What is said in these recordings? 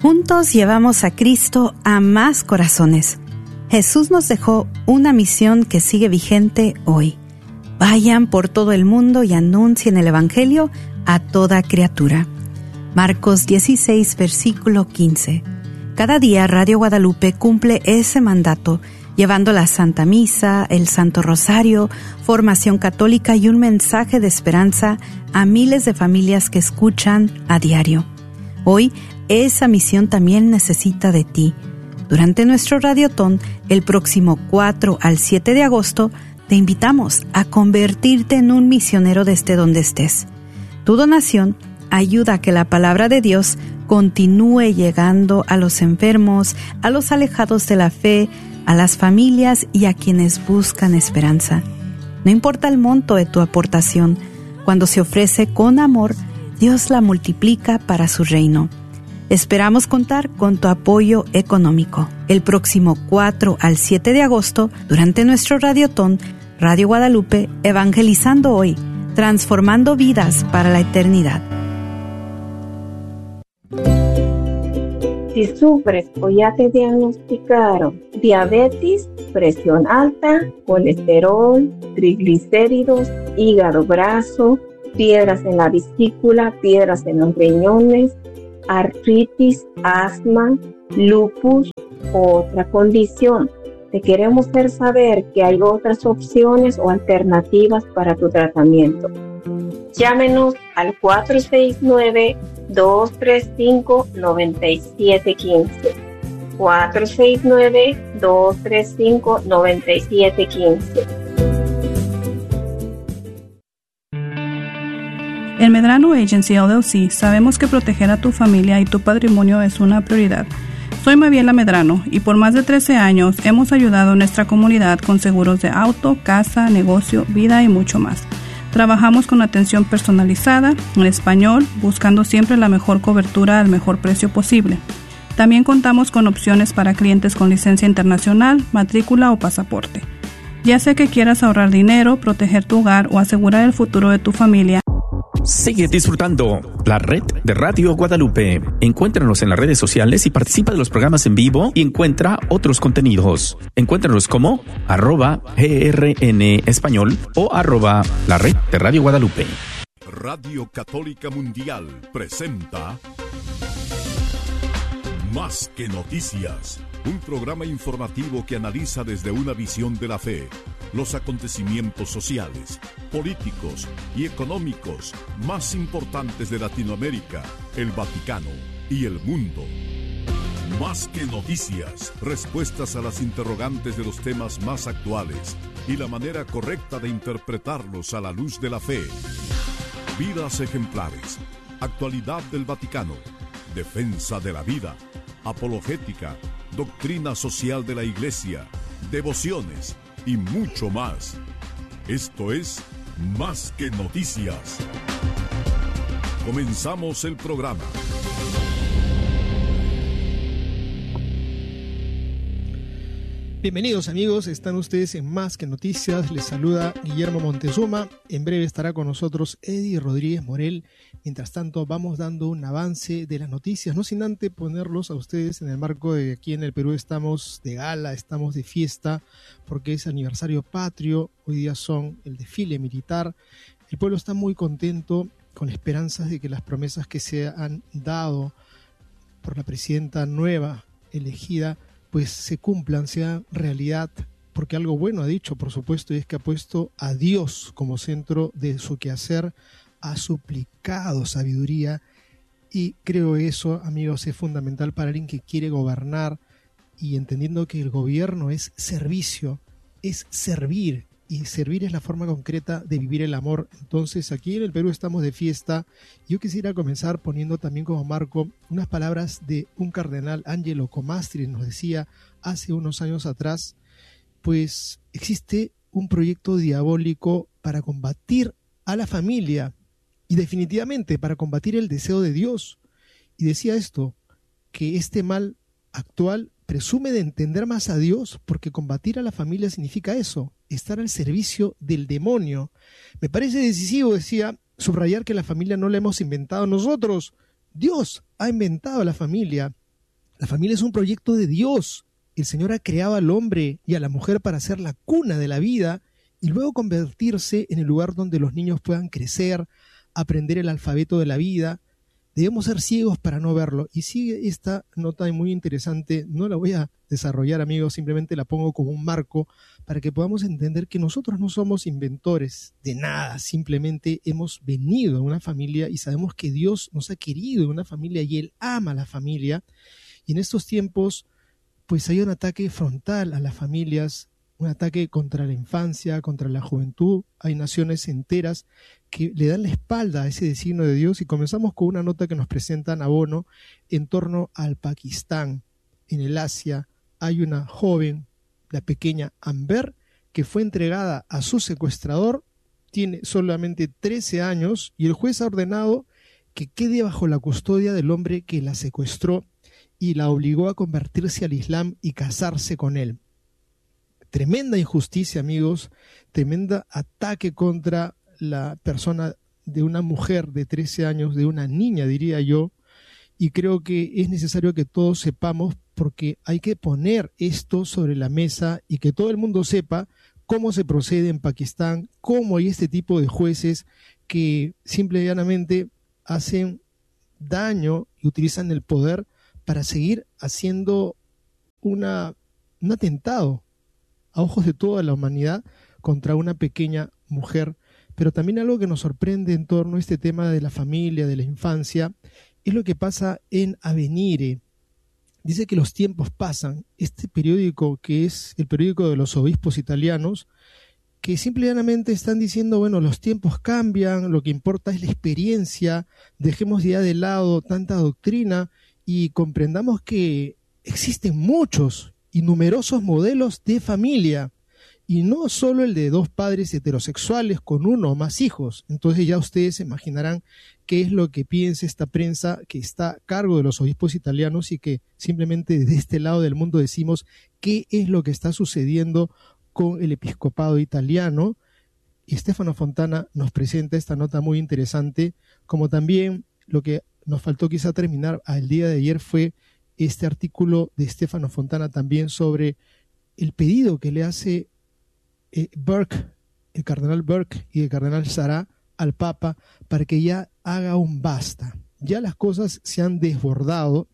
Juntos llevamos a Cristo a más corazones. Jesús nos dejó una misión que sigue vigente hoy. Vayan por todo el mundo y anuncien el Evangelio a toda criatura. Marcos 16, versículo 15. Cada día Radio Guadalupe cumple ese mandato, llevando la Santa Misa, el Santo Rosario, formación católica y un mensaje de esperanza a miles de familias que escuchan a diario. Hoy, esa misión también necesita de ti. Durante nuestro Radiotón, el próximo 4 al 7 de agosto, te invitamos a convertirte en un misionero desde donde estés. Tu donación ayuda a que la palabra de Dios continúe llegando a los enfermos, a los alejados de la fe, a las familias y a quienes buscan esperanza. No importa el monto de tu aportación, cuando se ofrece con amor, Dios la multiplica para su reino. Esperamos contar con tu apoyo económico. El próximo 4 al 7 de agosto, durante nuestro Radiotón, Radio Guadalupe, evangelizando hoy, transformando vidas para la eternidad. Si sufres o ya te diagnosticaron diabetes, presión alta, colesterol, triglicéridos, hígado graso, piedras en la vesícula, piedras en los riñones, artritis, asma, lupus o otra condición, te queremos hacer saber que hay otras opciones o alternativas para tu tratamiento. Llámenos al 469-235-9715. 469-235-9715. En Medrano Agency LLC sabemos que proteger a tu familia y tu patrimonio es una prioridad. Soy Maviela Medrano y por más de 13 años hemos ayudado a nuestra comunidad con seguros de auto, casa, negocio, vida y mucho más. Trabajamos con atención personalizada, en español, buscando siempre la mejor cobertura al mejor precio posible. También contamos con opciones para clientes con licencia internacional, matrícula o pasaporte. Ya sea que quieras ahorrar dinero, proteger tu hogar o asegurar el futuro de tu familia. Sigue disfrutando la red de Radio Guadalupe. Encuéntranos en las redes sociales y participa de los programas en vivo y encuentra otros contenidos. Encuéntranos como @GRN Español o @la red de Radio Guadalupe. Radio Católica Mundial presenta Más que Noticias, un programa informativo que analiza desde una visión de la fe los acontecimientos sociales, políticos y económicos más importantes de Latinoamérica, el Vaticano y el mundo. Más que noticias, respuestas a las interrogantes de los temas más actuales y la manera correcta de interpretarlos a la luz de la fe. Vidas ejemplares, actualidad del Vaticano, defensa de la vida, apologética, doctrina social de la Iglesia, devociones y mucho más. Esto es Más que Noticias. Comenzamos el programa. Bienvenidos amigos, están ustedes en Más que Noticias. Les saluda Guillermo Montezuma. En breve estará con nosotros Eddie Rodríguez Morel. Mientras tanto vamos dando un avance de las noticias, no sin antes ponerlos a ustedes en el marco de que aquí en el Perú estamos de gala, estamos de fiesta, porque es aniversario patrio. Hoy día son el desfile militar. El pueblo está muy contento, con esperanzas de que las promesas que se han dado por la presidenta nueva elegida pues se cumplan, sean realidad, porque algo bueno ha dicho, por supuesto, y es que ha puesto a Dios como centro de su quehacer, ha suplicado sabiduría, y creo eso, amigos, es fundamental para alguien que quiere gobernar, y entendiendo que el gobierno es servicio, es servir, y servir es la forma concreta de vivir el amor. Entonces aquí en el Perú estamos de fiesta. Yo quisiera comenzar poniendo también como marco unas palabras de un cardenal, Angelo Comastri, nos decía hace unos años atrás, pues existe un proyecto diabólico para combatir a la familia y definitivamente para combatir el deseo de Dios. Y decía esto, que este mal actual presume de entender más a Dios, porque combatir a la familia significa eso, estar al servicio del demonio. Me parece decisivo, decía, subrayar que la familia no la hemos inventado nosotros. Dios ha inventado a la familia La familia es un proyecto de Dios. El Señor ha creado al hombre y a la mujer para ser la cuna de la vida y luego convertirse en el lugar donde los niños puedan crecer, aprender el alfabeto de la vida. Debemos ser ciegos para no verlo. Y sigue esta nota muy interesante, no la voy a desarrollar, amigos, simplemente la pongo como un marco para que podamos entender que nosotros no somos inventores de nada, simplemente hemos venido de una familia y sabemos que Dios nos ha querido en una familia y Él ama a la familia. Y en estos tiempos, pues hay un ataque frontal a las familias, un ataque contra la infancia, contra la juventud. Hay naciones enteras que le dan la espalda a ese designio de Dios y comenzamos con una nota que nos presenta Nabono en torno al Pakistán. En el Asia hay una joven, la pequeña Amber, que fue entregada a su secuestrador, tiene solamente 13 años y el juez ha ordenado que quede bajo la custodia del hombre que la secuestró y la obligó a convertirse al Islam y casarse con él. Tremenda injusticia, amigos, tremenda ataque contra la persona de una mujer de 13 años, de una niña, diría yo, y creo que es necesario que todos sepamos, porque hay que poner esto sobre la mesa y que todo el mundo sepa cómo se procede en Pakistán, cómo hay este tipo de jueces que simple y llanamente hacen daño y utilizan el poder para seguir haciendo un atentado a ojos de toda la humanidad contra una pequeña mujer. Pero también algo que nos sorprende en torno a este tema de la familia, de la infancia, es lo que pasa en Avenire. Dice que los tiempos pasan. Este periódico, que es el periódico de los obispos italianos, que simple y llanamente están diciendo, bueno, los tiempos cambian, lo que importa es la experiencia, dejemos ya de lado tanta doctrina y comprendamos que existen muchos y numerosos modelos de familia, y no solo el de dos padres heterosexuales con uno o más hijos. Entonces ya ustedes se imaginarán qué es lo que piensa esta prensa que está a cargo de los obispos italianos y que simplemente desde este lado del mundo decimos qué es lo que está sucediendo con el episcopado italiano. Y Stefano Fontana nos presenta esta nota muy interesante, como también lo que nos faltó quizá terminar al día de ayer fue este artículo de Stefano Fontana también sobre el pedido que le hace Burke, el cardenal Burke y el cardenal Sarah al Papa para que ya haga un basta. Ya las cosas se han desbordado,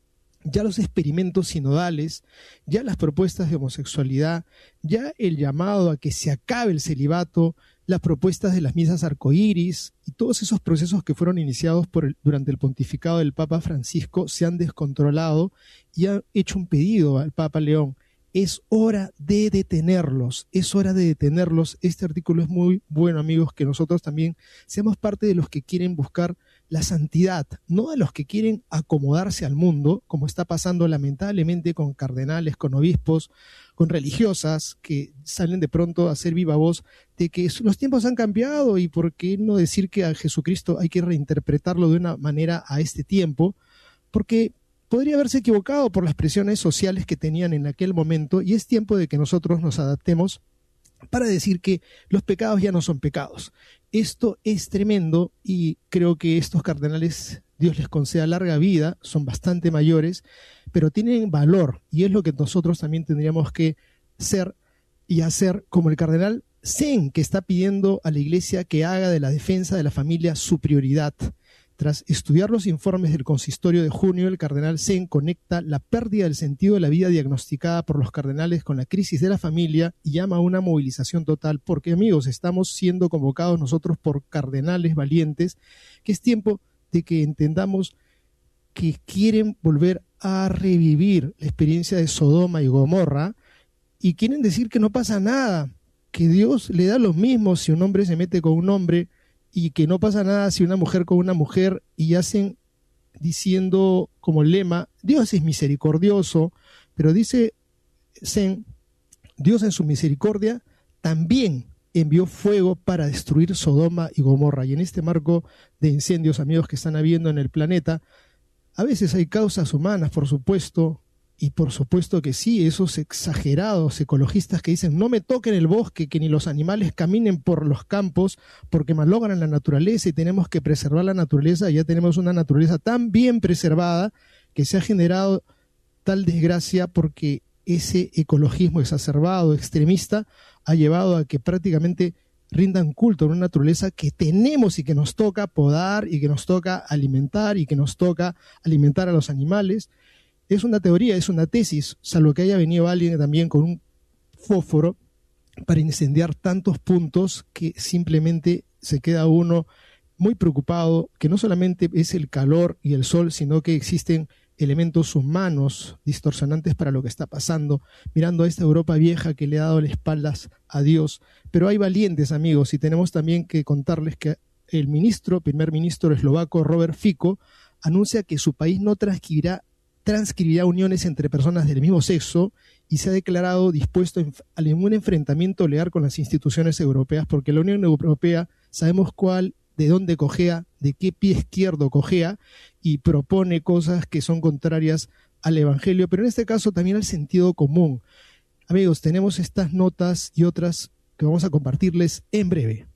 ya los experimentos sinodales, ya las propuestas de homosexualidad, ya el llamado a que se acabe el celibato, las propuestas de las misas arcoíris y todos esos procesos que fueron iniciados durante el pontificado del Papa Francisco se han descontrolado y han hecho un pedido al Papa León. Es hora de detenerlos, es hora de detenerlos. Este artículo es muy bueno, amigos, que nosotros también seamos parte de los que quieren buscar la santidad, no de los que quieren acomodarse al mundo, como está pasando lamentablemente con cardenales, con obispos, con religiosas que salen de pronto a hacer viva voz de que los tiempos han cambiado y por qué no decir que a Jesucristo hay que reinterpretarlo de una manera a este tiempo, porque podría haberse equivocado por las presiones sociales que tenían en aquel momento y es tiempo de que nosotros nos adaptemos para decir que los pecados ya no son pecados. Esto es tremendo y creo que estos cardenales, Dios les conceda larga vida, son bastante mayores, pero tienen valor y es lo que nosotros también tendríamos que ser y hacer, como el cardenal Zen, que está pidiendo a la Iglesia que haga de la defensa de la familia su prioridad. Tras estudiar los informes del consistorio de junio, el cardenal Zen conecta la pérdida del sentido de la vida diagnosticada por los cardenales con la crisis de la familia y llama a una movilización total, porque, amigos, estamos siendo convocados nosotros por cardenales valientes, que es tiempo de que entendamos que quieren volver a revivir la experiencia de Sodoma y Gomorra y quieren decir que no pasa nada, que Dios le da lo mismo si un hombre se mete con un hombre, y que no pasa nada si una mujer con una mujer, y hacen diciendo como lema, Dios es misericordioso, pero dice Zen, Dios en su misericordia también envió fuego para destruir Sodoma y Gomorra. Y en este marco de incendios, amigos, que están habiendo en el planeta, a veces hay causas humanas, por supuesto, y por supuesto que sí, esos exagerados ecologistas que dicen no me toquen el bosque, que ni los animales caminen por los campos porque malogran la naturaleza y tenemos que preservar la naturaleza. Ya tenemos una naturaleza tan bien preservada que se ha generado tal desgracia porque ese ecologismo exacerbado, extremista, ha llevado a que prácticamente rindan culto a una naturaleza que tenemos y que nos toca podar y que nos toca alimentar y que nos toca alimentar a los animales. Es una teoría, es una tesis, salvo que haya venido alguien también con un fósforo para incendiar tantos puntos que simplemente se queda uno muy preocupado, que no solamente es el calor y el sol, sino que existen elementos humanos distorsionantes para lo que está pasando, mirando a esta Europa vieja que le ha dado las espaldas a Dios. Pero hay valientes, amigos, y tenemos también que contarles que el primer ministro eslovaco Robert Fico anuncia que su país no transcribirá uniones entre personas del mismo sexo y se ha declarado dispuesto a ningún enfrentamiento legal con las instituciones europeas, porque la Unión Europea sabemos de dónde cojea, de qué pie izquierdo cojea, y propone cosas que son contrarias al Evangelio, pero en este caso también al sentido común. Amigos, tenemos estas notas y otras que vamos a compartirles en breve.